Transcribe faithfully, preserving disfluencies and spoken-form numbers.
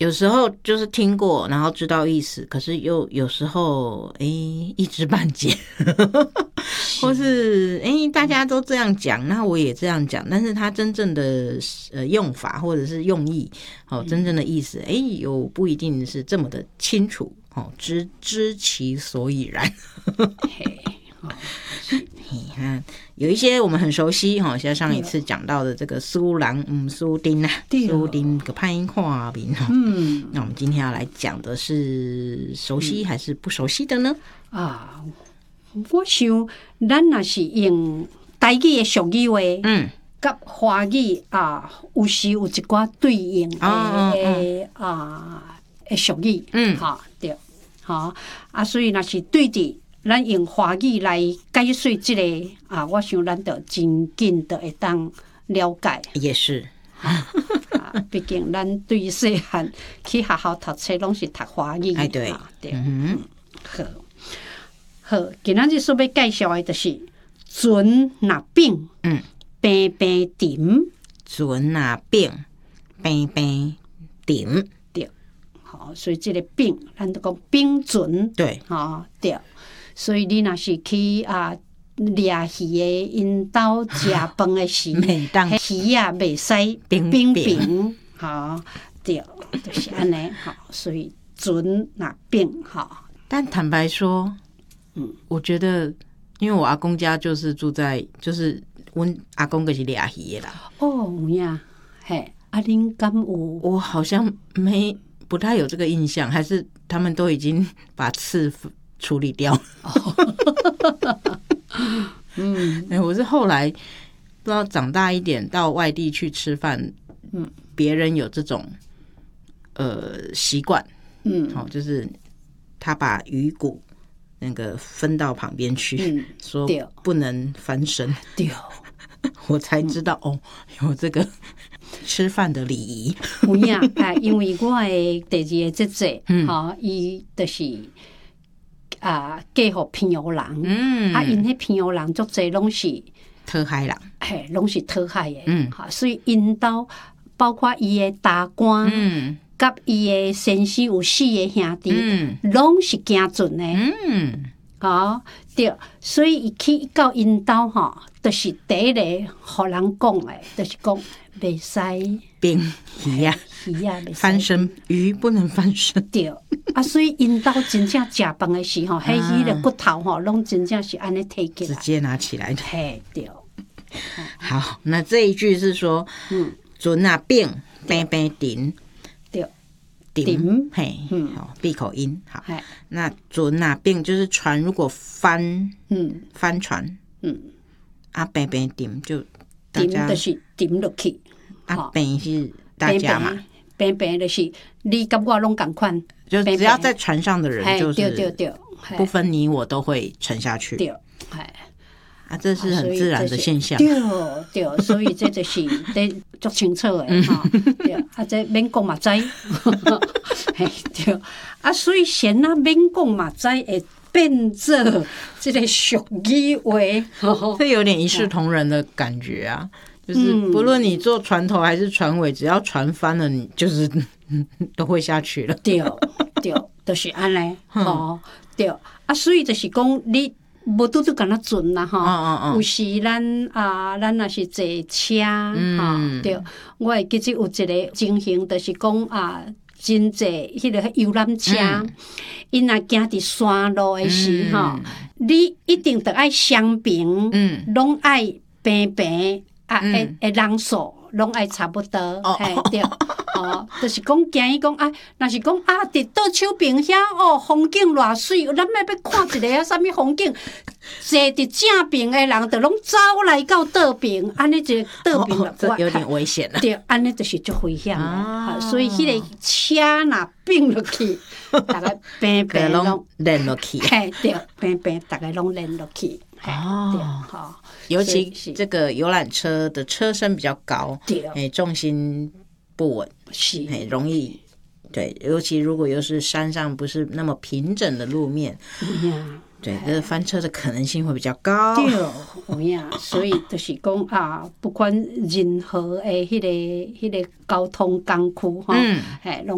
有时候就是听过，然后知道意思，可是又有时候哎一知半解，或是哎大家都这样讲，那我也这样讲，但是它真正的呃用法或者是用意，哦，真正的意思，哎，有不一定是这么的清楚，哦，知知其所以然。嗯，有一些我们很熟悉哈，像上一次讲到的这个苏郎嗯苏丁啊，苏丁个潘画饼哈。嗯，那我们今天要来讲的是熟悉还是不熟悉的呢？ 啊，我想咱若是用台语的俗语话，嗯，甲华语啊，有时有一寡对应的诶啊诶俗语，嗯，哈对，好啊，所以若是对的。咱用华语来解说这个啊，我想咱就真紧就会当了解。 也是， 啊，毕竟咱对细汉去学校读册拢是读华语。 哎，对， 对，嗯，好，好，今仔日所要介绍的就是船若扁，嗯，平平沉， 船若扁，平平沉， 对，好，所以这个扁，咱就讲扁船， 对， 啊，对。所以你若是去啊掠鱼的因兜食饭的时，鱼啊袂使冰冰，吼对，就是安尼吼。所以船若扁吼， 但坦白说，嗯，我觉得，因为我阿公家就是住在，就是阮阿公就是掠鱼的啦。 哦，有呀，嘿，啊，恁敢有？ 我好像没不太有这个印象，还是他们都已经把刺处理掉。嗯，欸，我是后来不知道长大一点到外地去吃饭，嗯，别人有这种呃习惯，嗯，好，就是他把鱼骨那个分到旁边去，嗯，说不能翻身， 对， 我才知道，嗯，哦，有这个吃饭的礼仪。 有影啊，因为我的第二个姐姐，嗯，哈，伊就是啊，嫁互平湖人，嗯，啊，因迄平湖人足侪拢是讨海人， 嘿，拢是讨海的，嗯，哈，所以因兜包括伊的大官，嗯，甲伊的先生有四个兄弟，嗯，拢是行船的，嗯，好，对，所以伊去到因兜吼，就是第一个互人讲的，就是讲袂使冰鱼啊， 鱼啊， 翻身鱼不能翻身， 对。啊，所以因兜真正食饭的时候，迄鱼的骨头吼，拢真正是安尼摕起来， 直接拿起来的。 嘿，对。 好，那这一句是说，嗯，船啊扁，平平沉， 对， 沉，嘿，好，闭口音，好。那船啊扁就是船如果翻，嗯，翻船，嗯，啊平平沉就大家就是沉落去， 啊平是大家嘛。 平平就是你跟我拢同款， 就只要在船上的人，就是对对对， 不分你我都会沉下去。 对， 啊，这是很自然的现象。 对对，所以这就是得足清楚的哈。对，啊，这免讲嘛知，对，啊，所以先啊免讲嘛知会变做这个俗语话， 这有点一视同仁的感觉啊。就是不论你做船头还是船尾，只要船翻了，你就是都会下去了。 对对，就是安尼吼。对啊，所以就是讲你无拄拄敢若船啦吼。有时咱啊，咱若是坐车哈，对，我会记得有一个情形，就是讲啊，真济迄个游览车，因若行伫山路的时候，你一定得爱双平，拢爱平平。啊，诶诶，人数拢爱差不多，嘿对，哦，就是讲惊伊讲啊，若是讲啊，伫倒手边遐哦，风景偌水，咱要要看一个啊，啥物风景，坐伫正边诶人，就拢走来到倒边，安尼一个倒边就有点危险了。 对，安尼就是足危险诶，所以迄个车若并落去，大家平平拢连落去， 嘿对，平平大家拢连落去。 哦，好，尤其这个游览车的车身比较高，哎，重心不稳， 是， 哎，容易，对，尤其如果又是山上不是那么平整的路面，对，这翻车的可能性会比较高。 对，有影，所以就是讲啊，不管任何的迄个迄个交通工具哈，哎，拢